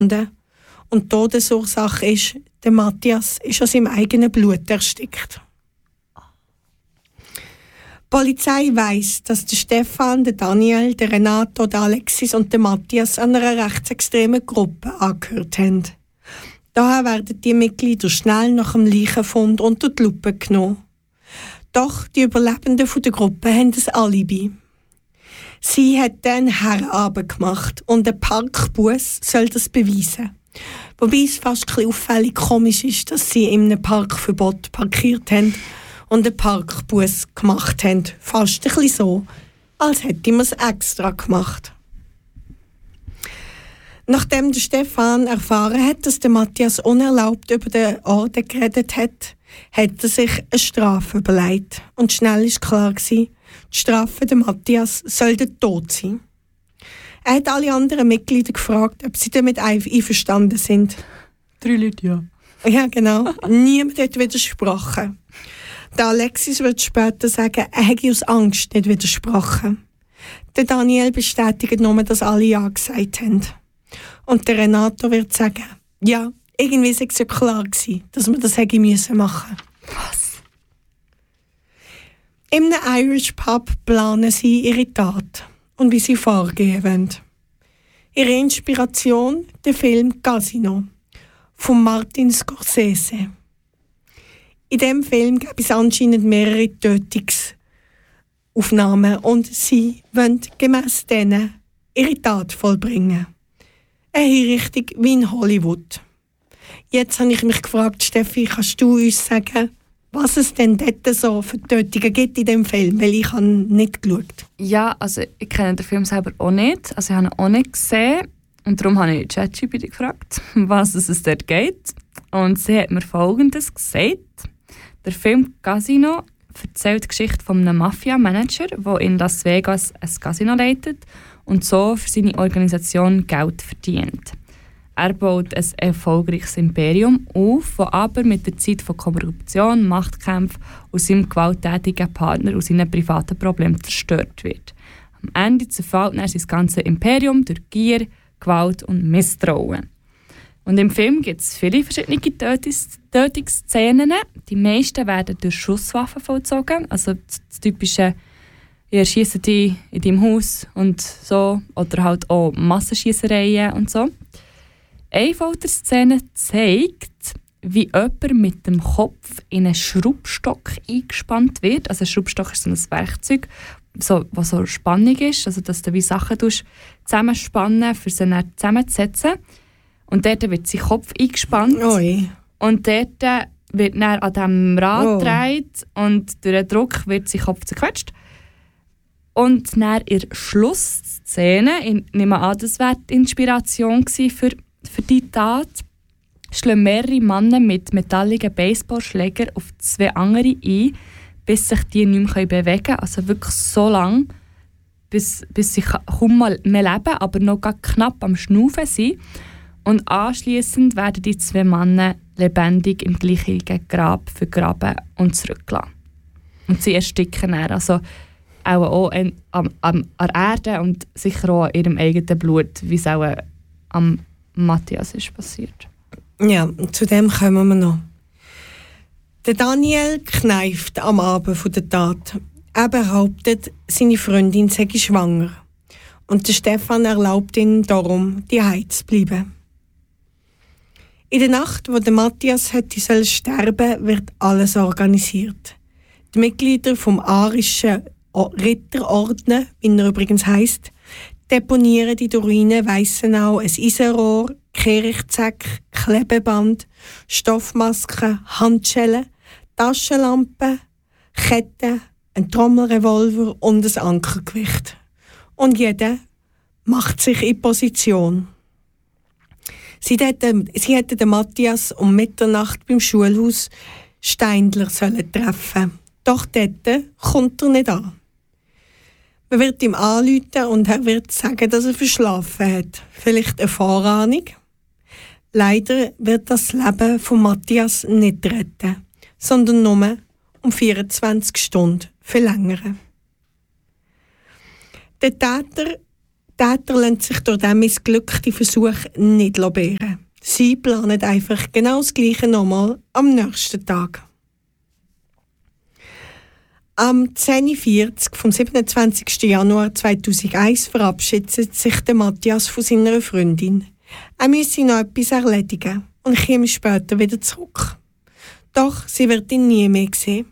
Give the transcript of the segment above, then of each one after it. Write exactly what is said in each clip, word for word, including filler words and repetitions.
Und die Todesursache ist, der Matthias ist an seinem eigenen Blut erstickt. Die Polizei weiss, dass der Stefan, der Daniel, der Renato, der Alexis und der Matthias an einer rechtsextremen Gruppe angehört haben. Daher werden die Mitglieder schnell nach dem Leichenfund unter die Lupe genommen. Doch die Überlebenden der Gruppe haben ein Alibi. Sie hat einen Herrenabend gemacht und ein Parkbus soll das beweisen. Wobei es fast ein bisschen auffällig komisch ist, dass sie in einem Parkverbot parkiert haben und einen Parkbus gemacht haben. Fast ein bisschen so, als hätte man es extra gemacht. Nachdem der Stefan erfahren hat, dass der Matthias unerlaubt über den Orden geredet hat, hat er sich eine Strafe überlegt. Und schnell war klar, die Strafe der Matthias soll der Tod sein. Er hat alle anderen Mitglieder gefragt, ob sie damit einverstanden sind. Drei Leute, ja. Ja, genau. Niemand hat widersprochen. Der Alexis wird später sagen, er hätte aus Angst nicht widersprochen. Der Daniel bestätigt nur, dass alle Ja gesagt haben. Und der Renato wird sagen, ja, irgendwie war es ja klar gewesen, dass wir das hätte müssen machen. Was? In einem Irish Pub planen sie ihre Tat und wie sie vorgehen wollen. Ihre Inspiration, der Film Casino von Martin Scorsese. In diesem Film gibt es anscheinend mehrere Tötungsaufnahmen und sie wollen gemäss denen ihre Tat vollbringen. Eine Richtung wie in Hollywood. Jetzt habe ich mich gefragt, Steffi, kannst du uns sagen, was es denn dort so für Tötungen gibt in diesem Film? Weil ich habe nicht geschaut. Ja, also ich kenne den Film selber auch nicht. Also ich habe ihn auch nicht gesehen. Und darum habe ich ChatGPT gefragt, was es dort geht. Und sie hat mir Folgendes gesagt. Der Film Casino erzählt die Geschichte von einem Mafia-Manager, der in Las Vegas ein Casino leitet und so für seine Organisation Geld verdient. Er baut ein erfolgreiches Imperium auf, das aber mit der Zeit von Korruption, Machtkämpfen und seinem gewalttätigen Partner und seinen privaten Problemen zerstört wird. Am Ende zerfällt er sein ganzes Imperium durch Gier, Gewalt und Misstrauen. Und im Film gibt es viele verschiedene Tötungs- Tötungsszenen. Die meisten werden durch Schusswaffen vollzogen, also das typische «Ich erschieße dich in deinem Haus» und so, oder halt auch Massenschiessereien und so. Eine Folterszene zeigt, wie jemand mit dem Kopf in einen Schraubstock eingespannt wird. Also ein Schraubstock ist so ein Werkzeug, so, was so Spannung ist, also dass du wie Sachen zusammenspannen, um sie dann zusammenzusetzen. Und dort wird sein Kopf eingespannt. Oi. Und dort wird dann an diesem Rad oh. gedreht und durch den Druck wird sein Kopf zerquetscht. Und dann in der Schlussszene, ich nehme an, das war die Inspiration für, für die Tat, schlagen mehrere Männer mit metalligen Baseballschlägern auf zwei andere ein, bis sich die nicht mehr bewegen können. Also wirklich so lange, bis, bis sie kaum mal mehr leben, aber noch knapp am Schnaufen sind. Und anschliessend werden die zwei Männer lebendig im gleichen Grab vergraben und zurückgelassen. Und sie ersticken dann. Also auch, auch an, an, an der Erde und sicher auch an ihrem eigenen Blut, wie es auch am Matthias ist passiert. Ja, zu dem kommen wir noch. Der Daniel kneift am Abend der Tat. Er behauptet, seine Freundin sei schwanger. Und der Stefan erlaubt ihm darum, daheim zu bleiben. In der Nacht, wo der Matthias hätte soll sterben, wird alles organisiert. Die Mitglieder vom arischen Ritterorden, wie er übrigens heisst, deponieren in der Ruine Weissenau ein Eisenrohr, Kehrichtsäcke, Klebeband, Stoffmasken, Handschellen, Taschenlampen, Ketten, ein Trommelrevolver und ein Ankergewicht. Und jeder macht sich in Position. Sie hätten, sie hätten den Matthias um Mitternacht beim Schulhaus Steindler sollen treffen. Doch dort kommt er nicht an. Man wird ihm anrufen und er wird sagen, dass er verschlafen hat. Vielleicht eine Vorahnung. Leider wird das Leben von Matthias nicht retten, sondern nur um vierundzwanzig Stunden verlängern. Der Täter Täter lassen sich durch diesen missglückten Versuch nicht beirren. Sie planen einfach genau das Gleiche nochmal am nächsten Tag. Am zehn Uhr vierzig vom siebenundzwanzigsten Januar zweitausendeins verabschiedet sich der Matthias von seiner Freundin. Er müsse noch etwas erledigen und käme später wieder zurück. Doch sie wird ihn nie mehr sehen.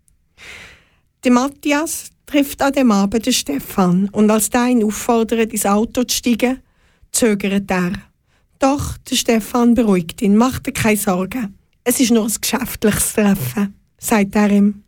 Der Matthias trifft an dem Abend den Stefan und als der ihn auffordert, ins Auto zu steigen, zögert er. Doch der Stefan beruhigt ihn, macht dir keine Sorgen. Es ist nur ein geschäftliches Treffen, sagt er ihm.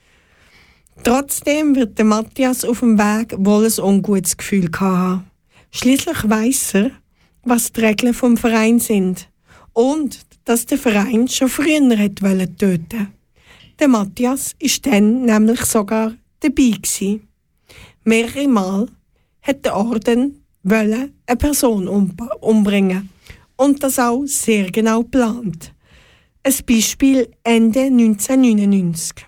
Trotzdem wird der Matthias auf dem Weg wohl ein ungutes Gefühl haben. Schliesslich weiss er, was die Regeln vom Verein sind und dass der Verein schon früher hätte töten wollen. Der Matthias war dann nämlich sogar dabei gewesen. Mehrere Mal hat der Orden eine Person umbringen und das auch sehr genau geplant. Ein Beispiel Ende neunzehnhundertneunundneunzig.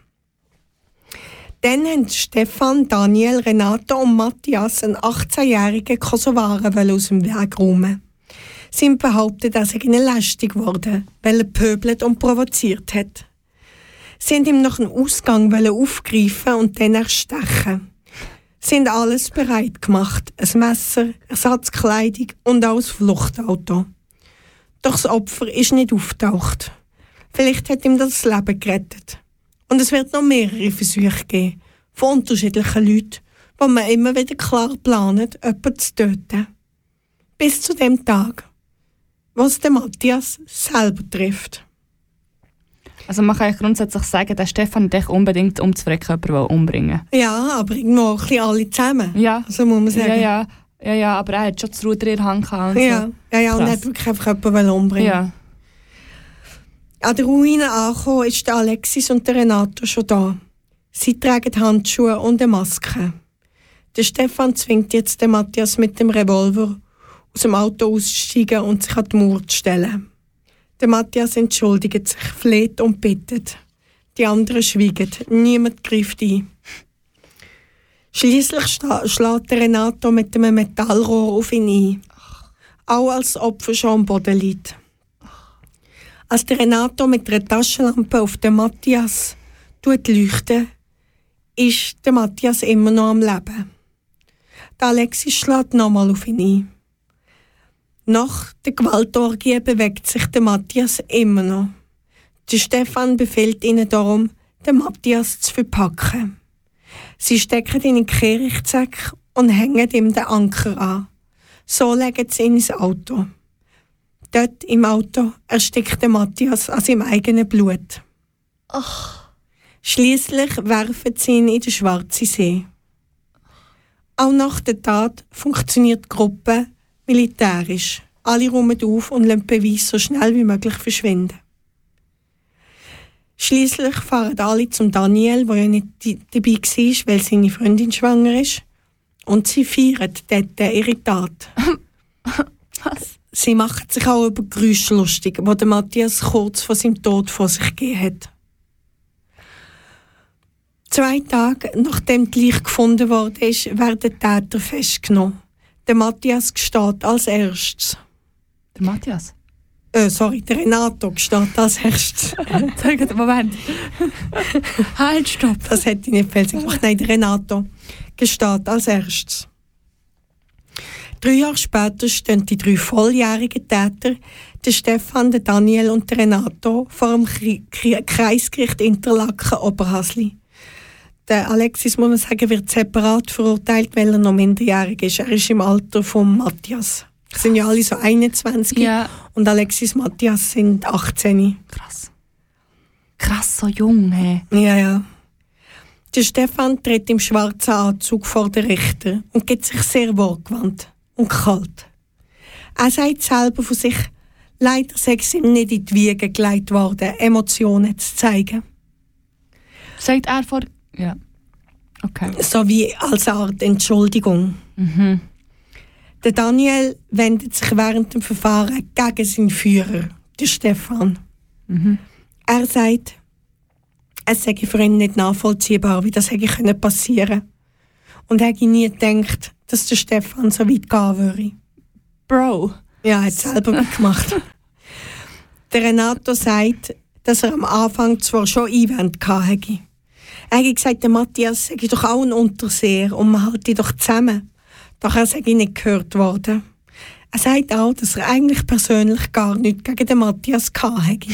Dann haben Stefan, Daniel, Renato und Matthias einen achtzehnjährigen Kosovaren aus dem Weg räumen. Sie haben behauptet, er sei ihnen lästig geworden, weil er pöbelt und provoziert hat. Sie wollten ihm nach dem Ausgang aufgreifen und dann erstechen. Sie haben alles bereit gemacht, ein Messer, Ersatzkleidung und auch ein Fluchtauto. Doch das Opfer ist nicht aufgetaucht. Vielleicht hat ihm das Leben gerettet. Und es wird noch mehrere Versuche geben, von unterschiedlichen Leuten, wo man immer wieder klar plant, jemanden zu töten. Bis zu dem Tag, wo es den Matthias selber trifft. Also man kann grundsätzlich sagen, der Stefan dich unbedingt umzufrecken, jemanden umbringen. Ja, aber irgendwo ein bisschen alle zusammen. Ja. So muss man sagen. Ja, ja, ja, ja, aber er hat schon das Ruder in der Hand gehabt. Ja, so. ja, ja, und er hat wirklich einfach jemanden umbringen. Ja. An der Ruine angekommen ist der Alexis und der Renato schon da. Sie tragen Handschuhe und eine Maske. Der Stefan zwingt jetzt den Matthias mit dem Revolver aus dem Auto auszusteigen und sich an die Mauer zu stellen. Der Matthias entschuldigt sich, fleht und bittet. Die anderen schweigen, niemand greift ein. Schliesslich schlägt der Renato mit einem Metallrohr auf ihn ein. Auch als Opfer schon am Boden liegt. Als der Renato mit einer Taschenlampe auf den Matthias leuchtet, ist der Matthias immer noch am Leben. Der Alexis schlägt nochmal auf ihn ein. Nach der Gewaltorgie bewegt sich der Matthias immer noch. Der Stefan befiehlt ihnen darum, den Matthias zu verpacken. Sie stecken ihn in den Kehrichtsack und hängen ihm den Anker an. So legen sie ihn ins Auto. Dort im Auto erstickt der Matthias an seinem eigenen Blut. Ach. Schliesslich werfen sie ihn in den Schwarzen See. Auch nach der Tat funktioniert die Gruppe militärisch. Alle räumen auf und lassen Beweise so schnell wie möglich verschwinden. Schliesslich fahren alle zum Daniel, der ja nicht dabei war, weil seine Freundin schwanger ist. Und sie feiern dort ihre Tat. Was? Sie machen sich auch über Geräusche lustig, die der Matthias kurz vor seinem Tod vor sich gegeben hat. Zwei Tage nachdem die Leiche gefunden worden ist, werden die Täter festgenommen. Der Matthias gesteht als erstes. Der Matthias? Äh, sorry, der Renato gesteht als erstes. Moment. Halt, stopp. Das hätte ich nicht fällig gemacht. Nein, der Renato gesteht als erstes. Drei Jahre später stehen die drei volljährigen Täter, der Stefan, der Daniel und der Renato, vor dem Kreisgericht Interlaken-Oberhasli. Der Alexis, muss man sagen, wird separat verurteilt, weil er noch minderjährig ist. Er ist im Alter von Matthias. Das sind ja alle so einundzwanzig Ja. und Alexis und Matthias sind achtzehn. Krass. Krass, so jung, hey. Ja, ja. Der Stefan tritt im schwarzen Anzug vor den Richter und gibt sich sehr wortgewandt und kalt. Er sagt selber von sich, leider sei es ihm nicht in die Wiege gelegt worden, Emotionen zu zeigen. Sagt er vor... Ja. Okay. So wie als Art Entschuldigung. Mhm. Der Daniel wendet sich während dem Verfahren gegen seinen Führer, den Stefan. Mhm. Er sagt, es sei für ihn nicht nachvollziehbar, wie das hätte passieren können. Und er hätte nie gedacht, dass der Stefan so weit gehen würde. Bro. Ja, er hat es selber mitgemacht. Der Renato sagt, dass er am Anfang zwar schon Einwände hatte. Er hat gesagt, der Matthias sei doch auch ein Unterseher und man halte doch zusammen. Doch er sei nicht gehört worden. Er sagt auch, dass er eigentlich persönlich gar nichts gegen den Matthias hatte.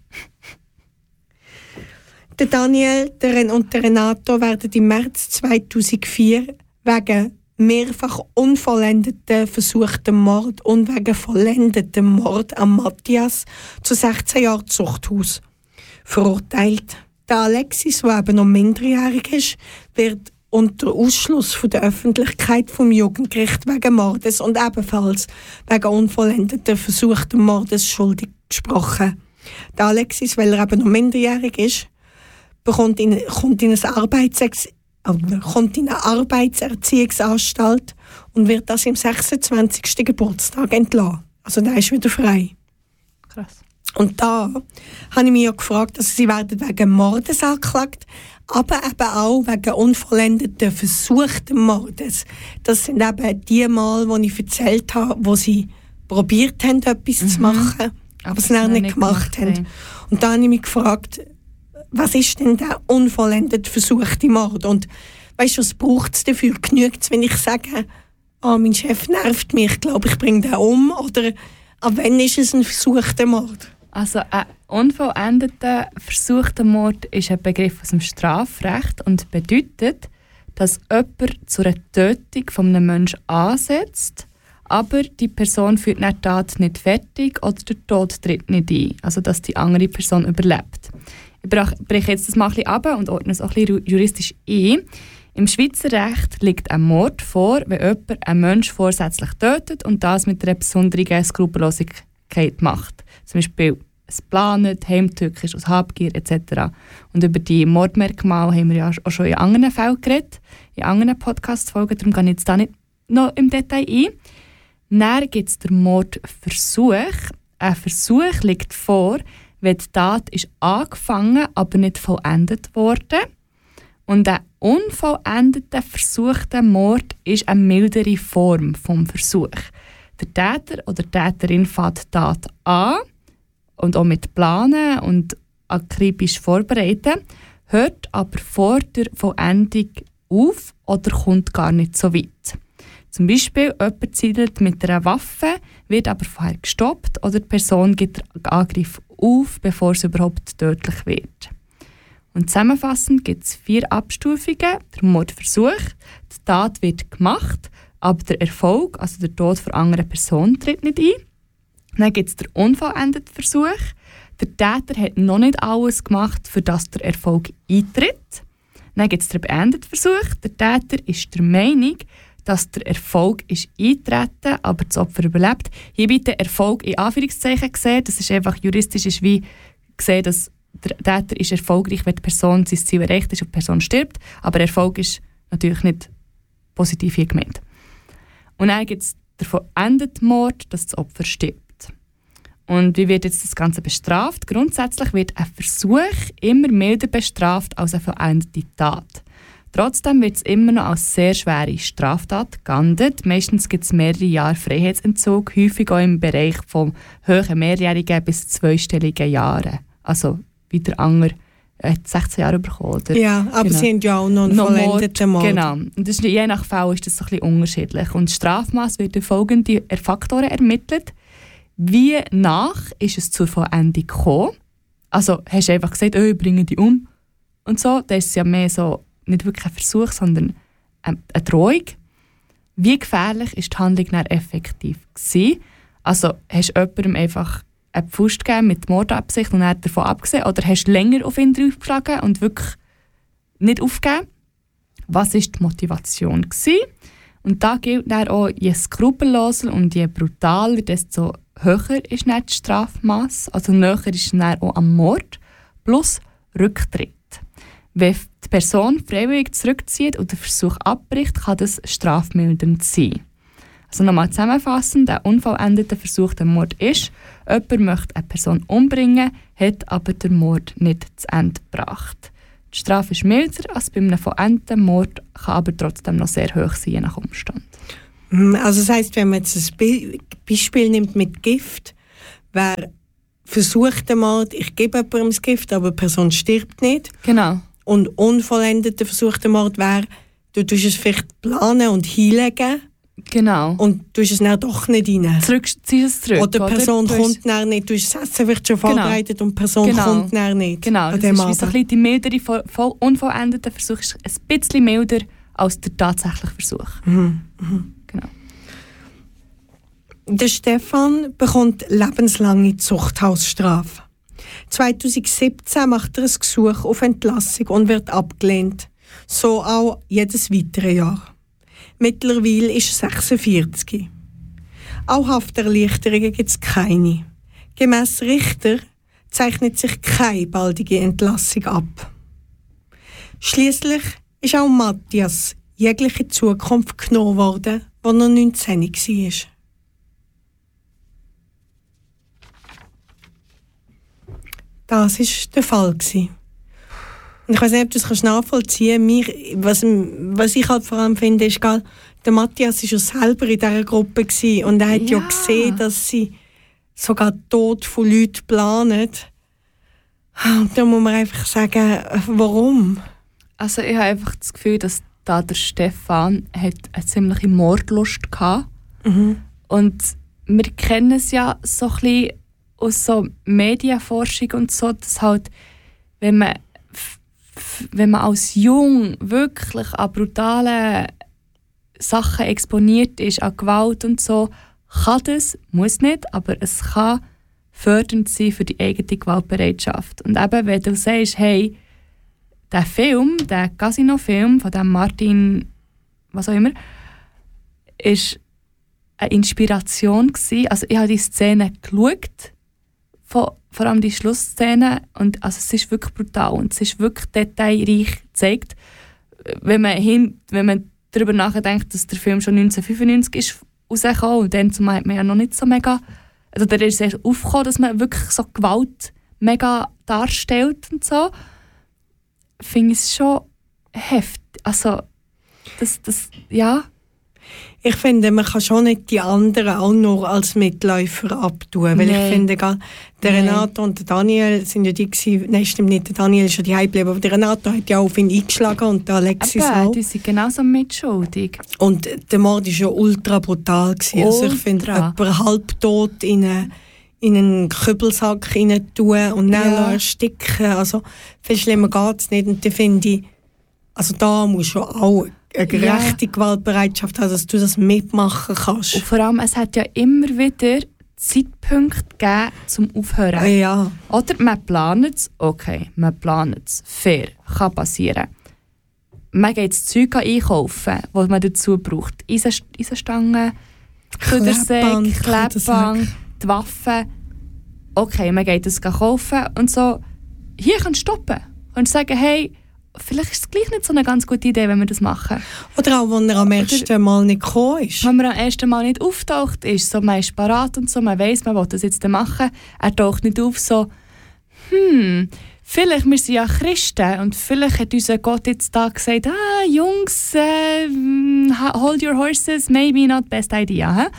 Der Daniel der und der Renato werden im März zweitausendvier wegen mehrfach unvollendeten versuchten Mord und wegen vollendetem Mord an Matthias zu sechzehn Jahren Zuchthaus verurteilt. Der Alexis, der eben noch minderjährig ist, wird unter Ausschluss von der Öffentlichkeit vom Jugendgericht wegen Mordes und ebenfalls wegen unvollendeten versuchten Mordes schuldig gesprochen. Der Alexis, weil er eben noch minderjährig ist, bekommt in, kommt in ein Arbeitsex kommt in eine Arbeitserziehungsanstalt und wird das im sechsundzwanzigsten Geburtstag entlassen. Also der ist wieder frei. Krass. Und da habe ich mich ja gefragt, also sie werden wegen Mordes angeklagt, aber eben auch wegen unvollendeten versuchten Mordes. Das sind eben die Mal, wo ich erzählt habe, wo sie probiert haben, etwas mhm. zu machen, aber es dann nicht gemacht haben. haben. Und da habe ich mich gefragt, was ist denn der unvollendet versuchte Mord? Und weißt du, was braucht es dafür? Genügt es, wenn ich sage, oh, mein Chef nervt mich, ich glaube, ich bringe den um? Oder ab wann ist es ein versuchter Mord? Also ein unvollendeter versuchter Mord ist ein Begriff aus dem Strafrecht und bedeutet, dass jemand zu einer Tötung von einem Menschen ansetzt, aber die Person führt die Tat nicht fertig oder der Tod tritt nicht ein, also dass die andere Person überlebt. Ich breche jetzt das mal ein bisschen ab und ordne es auch ein bisschen juristisch ein. Im Schweizer Recht liegt ein Mord vor, wenn jemand einen Menschen vorsätzlich tötet und das mit einer besonderen Skrupellosigkeit macht. Zum Beispiel es planet, heimtückisch, aus Habgier et cetera. Und über die Mordmerkmale haben wir ja auch schon in anderen Fällen geredet, in anderen Podcast-Folgen, darum gehe ich jetzt da nicht noch im Detail ein. Dann gibt es den Mordversuch. Ein Versuch liegt vor, wenn die Tat ist angefangen, aber nicht vollendet wurde. Und ein unvollendeter versuchter Mord ist eine mildere Form des Versuchs. Der Täter oder die Täterin fängt die Tat an und auch mit Planen und akribisch vorbereiten, hört aber vor der Vollendung auf oder kommt gar nicht so weit. Zum Beispiel, jemand zielt mit einer Waffe, wird aber vorher gestoppt oder die Person gibt den Angriff auf, bevor es überhaupt tödlich wird. Und zusammenfassend gibt es vier Abstufungen. Der Mordversuch, die Tat wird gemacht, aber der Erfolg, also der Tod von einer anderen Person, tritt nicht ein. Dann gibt es den unvollendeten Versuch. Der Täter hat noch nicht alles gemacht, für das der Erfolg eintritt. Dann gibt es den beendeten Versuch. Der Täter ist der Meinung, dass der Erfolg ist eintreten, aber das Opfer überlebt. Hier bitte Erfolg in Anführungszeichen gesehen. Das ist einfach juristisch ist wie gesehen, dass der Täter ist erfolgreich, wenn die Person sein Ziel erreicht ist und die Person stirbt. Aber Erfolg ist natürlich nicht positiv hier gemeint. Und dann gibt es den vollendeten Mord, dass das Opfer stirbt. Und wie wird jetzt das Ganze bestraft? Grundsätzlich wird ein Versuch immer milder bestraft als eine vollendete Tat. Trotzdem wird es immer noch als sehr schwere Straftat geahndet. Meistens gibt es mehrere Jahre Freiheitsentzug, häufig auch im Bereich von hohen mehrjährigen bis zweistelligen Jahren. Also wie der andere hat sechzehn Jahre bekommen. Oder? Ja, aber genau. Sie haben ja auch noch einen vollendeten Mord. Genau. Und das ist, je nach Fall ist das so ein bisschen unterschiedlich. Und das Strafmaß wird durch folgende Faktoren ermittelt. Wie nach ist es zur Vollendung gekommen? Also hast du einfach gesagt, oh, ich bringe dich um und so. Das ist ja mehr so nicht wirklich ein Versuch, sondern eine Drohung. Wie gefährlich war die Handlung dann effektiv gewesen? Also hast du jemandem einfach eine Pfust gegeben mit Mordabsicht und er hat davon abgesehen? Oder hast du länger auf ihn draufgeschlagen und wirklich nicht aufgegeben? Was war die Motivation gewesen? Und da gilt dann auch, je skrupelloser und je brutaler, desto höher ist dann das Strafmaß. Also näher ist dann auch am Mord plus Rücktritt. Wenn die Person freiwillig zurückzieht und den Versuch abbricht, kann das strafmildernd sein. Also nochmal zusammenfassend, der unvollendete Versuch der Mord ist, jemand möchte eine Person umbringen, hat aber den Mord nicht zu Ende gebracht. Die Strafe ist milder als bei einem vollendeten Mord, kann aber trotzdem noch sehr hoch sein, je nach Umstand. Also das heisst, wenn man jetzt ein Be- Beispiel nimmt mit Gift, wer versucht der Mord, ich gebe jemandem das Gift, aber die Person stirbt nicht. Genau. Und unvollendeter versuchter Mord wäre, du tust es vielleicht planen und hinlegen. Genau. Und du es dann doch nicht rein. Zurück, zieh es zurück. Oder die Person oder? kommt dann nicht. Du hast das Essen wird schon vorbereitet genau. und die Person genau. kommt dann nicht. Genau, das ist wie so ein bisschen die mildere, voll unvollendete Versuch. Ist ein bisschen milder als der tatsächliche Versuch. Mhm. Mhm. Genau. Der Stefan bekommt lebenslange Zuchthausstrafe. zwanzig siebzehn macht er ein Gesuch auf Entlassung und wird abgelehnt. So auch jedes weitere Jahr. Mittlerweile ist er sechsundvierzig. Auch Hafterleichterungen gibt es keine. Gemäss Richter zeichnet sich keine baldige Entlassung ab. Schließlich ist auch Matthias jegliche Zukunft genommen worden, als er neunzehn war. Das war der Fall. Und ich weiß nicht, ob du das nachvollziehen kannst. Was, was ich halt vor allem finde, ist, der Matthias war ja selber in dieser Gruppe gewesen, und er hat ja. ja gesehen, dass sie sogar den Tod von Leuten planen. Und da muss man einfach sagen, warum? Also ich habe einfach das Gefühl, dass da der Stefan hat eine ziemliche Mordlust hatte. Mhm. Und wir kennen es ja so ein bisschen aus so Medienforschung und so, dass halt, wenn man, wenn man als Jung wirklich an brutalen Sachen exponiert ist, an Gewalt und so, kann das, muss nicht, aber es kann fördernd sein für die eigene Gewaltbereitschaft. Und eben, wenn du sagst, hey, der Film, der Casino-Film von dem Martin, was auch immer, ist eine Inspiration gewesen. Also ich habe die Szene geschaut, vor, vor allem die Schlussszene, und also es ist wirklich brutal und es ist wirklich detailreich gezeigt. Wenn man, hin, wenn man darüber nachdenkt, dass der Film schon neunzehnhundertfünfundneunzig ist rausgekommen, und dann zumal hat man ja noch nicht so mega, also da ist es aufgekommen, dass man wirklich so Gewalt mega darstellt und so, finde ich es schon heftig. Also das, das, ja. Ich finde, man kann schon nicht die anderen auch nur als Mitläufer abtun. Weil nee. ich finde, der nee. Renato und der Daniel sind ja die gewesen, nein, stimmt nicht, der Daniel ist ja die geblieben, aber der Renato hat ja auf ihn eingeschlagen und der Alexis aber auch. Die sind genauso mitschuldig. Und der Mord war ja ultra brutal gewesen. Also ich finde, jemanden halbtot in einen, in einen Kübelsack rein tun und dann ja. ersticken. Also viel schlimmer geht es nicht. Und da finde ich, also da muss schon auch eine gerechte ja. Gewaltbereitschaft haben, dass du das mitmachen kannst. Und vor allem, es hat ja immer wieder Zeitpunkte gegeben, zum Aufhören. Ja. Oder man plant es, okay, man plant es, fair, kann passieren. Man geht das Zeug einkaufen, das man dazu braucht. Eisen, Eisenstangen, Ködersäge, Klebband, die Waffen. Okay, man geht es kaufen und so, hier kannst du stoppen. Und sagen, hey, vielleicht ist es gleich nicht so eine ganz gute Idee, wenn wir das machen. Oder auch, wenn er am ersten Mal nicht gekommen ist. Wenn man am ersten Mal nicht auftaucht, ist so, man ist parat und so, man weiss, man will das jetzt machen. Er taucht nicht auf, so, hm, vielleicht, wir sind ja Christen und vielleicht hat unser Gott jetzt da gesagt, ah, Jungs, äh, hold your horses, maybe not best idea. He?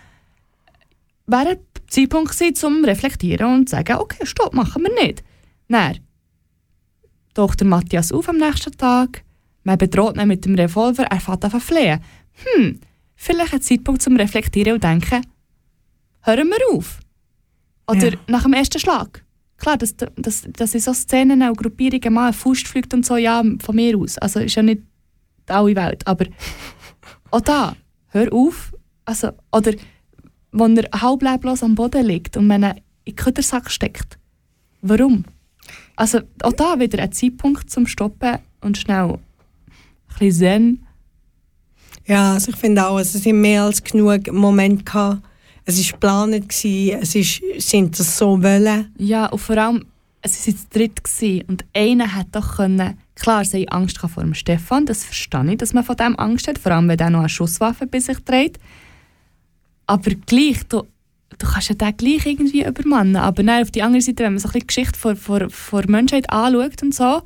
Wäre ein Zeitpunkt gewesen, zum Reflektieren und sagen, okay, stopp, machen wir nicht. Dann taucht der Matthias auf am nächsten Tag, man bedroht ihn mit dem Revolver, er fährt an zu fliehen. Hm, vielleicht ein Zeitpunkt zum Reflektieren und denken, hören wir auf. Oder ja. nach dem ersten Schlag. Klar, dass, dass, dass in so Szenen und Gruppierungen mal ein Faust fliegt und so, ja, von mir aus. Also ist ja nicht alle Welt, aber auch da, hör auf. Also, oder wenn er halb leblos am Boden liegt und man ihn in den Ködersack steckt. Warum? Also auch da wieder ein Zeitpunkt zum Stoppen und schnell ein bisschen Zen. Ja, also ich finde auch, es sind mehr als genug Momente gehabt. Es war geplant, es ist, sind das so wollen. Ja, und vor allem, es war zu dritt gewesen, und einer hätte doch können, klar, sie haben Angst vor dem Stefan, das verstehe ich, dass man von dem Angst hat, vor allem wenn er noch eine Schusswaffe bei sich trägt. Aber gleich, du, du kannst ja den gleich irgendwie übermannen. Aber dann auf die andere Seite, wenn man so ein bisschen die Geschichte vor, vor, vor der Menschheit anschaut und so,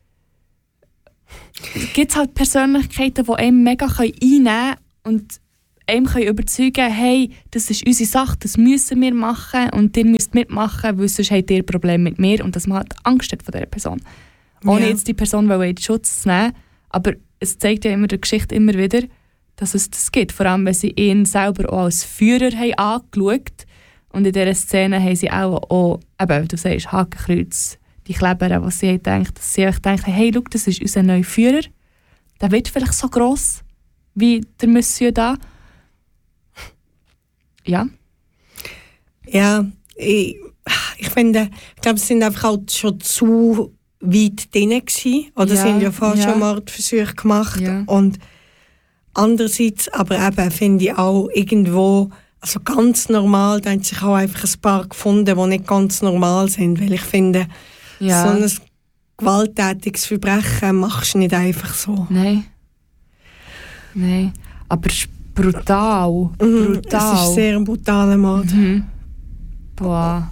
gibt es halt Persönlichkeiten, die einem mega einnehmen können und einem können überzeugen, hey, das ist unsere Sache, das müssen wir machen und ihr müsst mitmachen, weil sonst habt ihr ein Problem mit mir und dass man halt Angst hat von dieser Person. Ohne Ja. jetzt die Person in Schutz zu nehmen, aber es zeigt ja immer der Geschichte immer wieder, dass es das gibt. Vor allem, wenn sie ihn selber auch als Führer haben angeschaut und in dieser Szene haben sie auch, auch eben, wie du sagst, Hakenkreuz, die Kleber, was sie denkt, dass sie denken, hey, schau, das ist unser neuer Führer, der wird vielleicht so gross wie der Monsieur da. Ja. Ja, ich, ich finde, ich glaube, sie sind einfach auch schon zu weit drin gewesen. Oder Ja, sie haben ja vorher ja. schon Mordversuche gemacht. Ja. Und andererseits, aber eben, finde ich auch irgendwo, also ganz normal, da haben sich auch einfach ein paar gefunden, die nicht ganz normal sind. Weil ich finde, Ja. so ein gewalttätiges Verbrechen machst du nicht einfach so. Nein. Nein. Aber es ist brutal. Mhm, Brutal. Es ist sehr ein brutaler Mord. Mhm. Boah.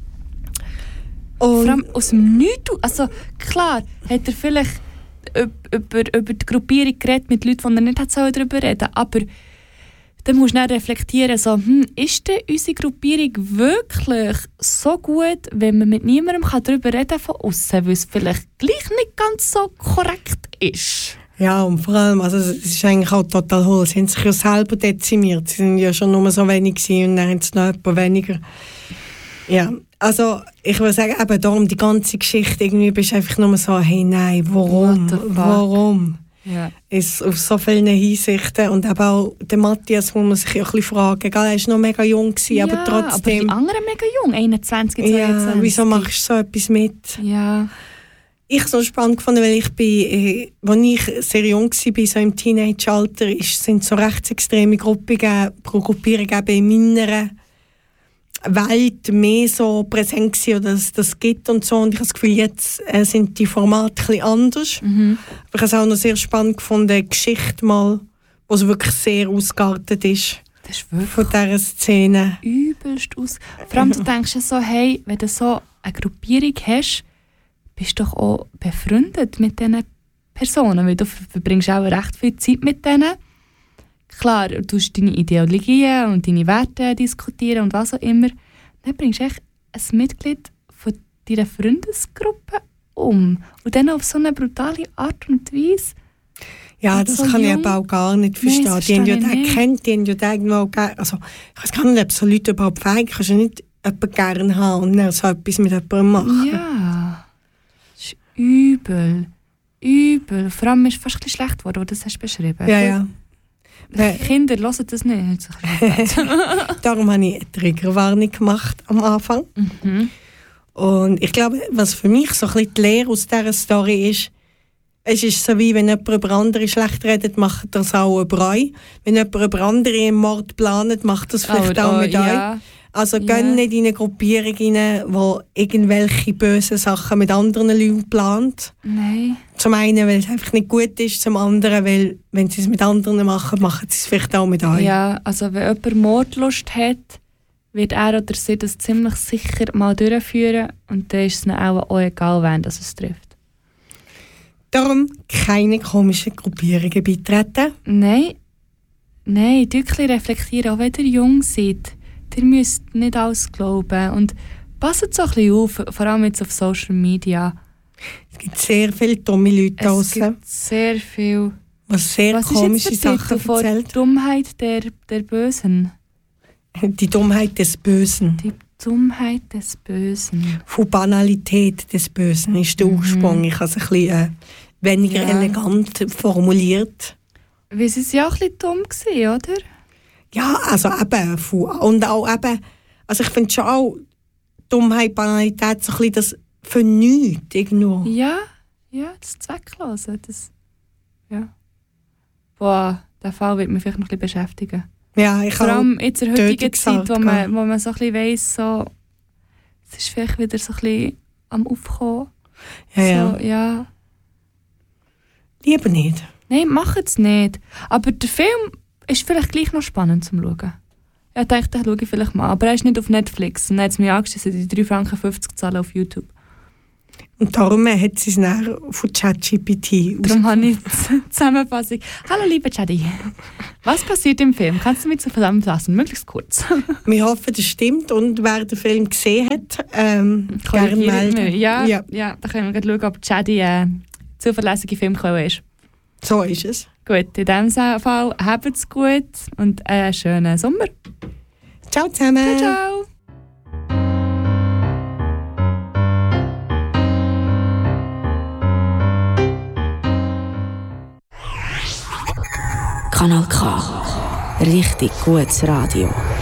Vor Und allem aus dem Nichts. Also klar, hat er vielleicht über, über, über die Gruppierung geredet mit Leuten, die er nicht hat darüber reden, aber dann musst du dann reflektieren, so, hm, ist denn unsere Gruppierung wirklich so gut, wenn man mit niemandem darüber reden kann von außen, weil es vielleicht gleich nicht ganz so korrekt ist? ja, und vor allem, also es ist eigentlich auch total hohl. Sie haben sich ja selber dezimiert. Sie sind ja schon nur so wenig gewesen und dann haben sie noch etwas weniger. Ja, also ich würde sagen, eben darum die ganze Geschichte, irgendwie bist du einfach nur so, hey, nein, warum? What the fuck? Warum? Ja. Ist auf so vielen Hinsichten. Und eben auch der Matthias muss man sich ja ein bisschen fragen. Egal, er war noch mega jung, gewesen, aber trotzdem. aber die anderen mega jung, einundzwanzig, zweiundzwanzig. Ja, wieso machst du so etwas mit? Ja. Ich habe es so spannend gefunden, weil ich bin, äh, als ich sehr jung war, so im Teenage-Alter, ist- sind so rechtsextreme Gruppierungen, Gruppierungen eben in meiner Welt mehr so präsent gewesen, oder dass das gibt und so. Und ich habe das Gefühl, jetzt äh, sind die Formate ein bisschen anders. Mhm. Aber ich habe es auch noch sehr spannend gefunden, eine Geschichte mal, wo es wirklich sehr ausgeartet ist Das ist wirklich von dieser Szene. übelst aus. Vor allem, du denkst ja so, hey, wenn du so eine Gruppierung hast, bist du doch auch befreundet mit diesen Personen, weil du verbringst auch recht viel Zeit mit denen. Klar, du tust deine Ideologien und deine Werte diskutieren und was auch immer. Dann bringst du echt ein Mitglied von deiner Freundesgruppe um. Und dann auf so eine brutale Art und Weise. Ja, Und das so kann ich jung. aber auch gar nicht Nein, verstehen. das Die haben ja verstehe den ich nicht. kennt, die haben ja den irgendwo gerne. Also, ich weiß gar nicht, ob so Leute überhaupt fähig sind. Du kannst ja nicht jemanden gerne haben und dann so etwas mit jemandem machen. Ja, das ist übel. Übel. Vor allem ist es fast ein bisschen schlecht geworden, wo du das hast beschrieben. Ja, ja. Die Kinder hören das nicht. Darum habe ich eine Triggerwarnung gemacht am Anfang. mhm. Und ich glaube, was für mich so ein bisschen die Lehre aus dieser Story ist, es ist so wie, wenn jemand über andere schlecht redet, macht er es auch über euch. Wenn jemand über andere einen Mord plant, macht er es vielleicht Oh, auch oh, mit ja. euch. Also Ja. geh nicht in eine Gruppierung rein, die irgendwelche bösen Sachen mit anderen Leuten plant. Nein. Zum einen, weil es einfach nicht gut ist, zum anderen, weil, wenn sie es mit anderen machen, machen sie es vielleicht auch mit euch. Ja, also wenn jemand Mordlust hat, wird er oder sie das ziemlich sicher mal durchführen und dann ist es ihnen auch, auch egal, wen das es trifft. Darum keine komischen Gruppierungen beitreten. Nein, nein, wirklich reflektieren, auch wenn ihr jung seid. Ihr müsst nicht alles glauben und passt so ein bisschen auf, vor allem jetzt auf Social Media. Es gibt sehr viele dumme Leute Es draussen, gibt sehr viel. die sehr Was komische ist jetzt der Sachen Titel von erzählen. Dummheit der, der Bösen? Die Dummheit des Bösen. Die Dummheit des Bösen. Von Banalität des Bösen ist der Mhm. Ursprung. Ich habe es ein bisschen äh, weniger Ja. elegant formuliert. Weil sie ja auch ein bisschen dumm gewesen, oder? Ja, also eben, von, und auch eben, also ich finde schon auch Dummheit, Banalität, so ein bisschen das für nichts irgendwo. Ja, ja, das Zwecklose. Das, ja. Boah, der Fall wird mich vielleicht noch ein bisschen beschäftigen. Ja, ich Vor habe allem in der heutigen Zeit, wo Tötungsart man, wo man so ein bisschen weiss, so, es ist vielleicht wieder so ein bisschen am Aufkommen. ja, ja. So, ja. Lieber nicht. Nein, mach es nicht. Aber der Film ist vielleicht gleich noch spannend zum Schauen. Ich dachte, den schaue ich vielleicht mal. Aber er ist nicht auf Netflix. Und dann hat es mich angeschissen, die drei Franken fünfzig zahlen auf YouTube. Und darum hat sie es dann von ChatGPT. Darum habe ich die Zusammenfassung. Hallo liebe Chadi, was passiert im Film? Kannst du mich zusammenfassen? Möglichst kurz. Wir hoffen, das stimmt. Und wer den Film gesehen hat, ähm, gerne melden. Ja, ja. ja, da können wir schauen, ob Chadi eine zuverlässige Filmquelle ist. So ist es. Gut, in diesem Fall habt's gut und einen schönen Sommer. Ciao zusammen. Ciao, ciao. Kanal K. Richtig gutes Radio.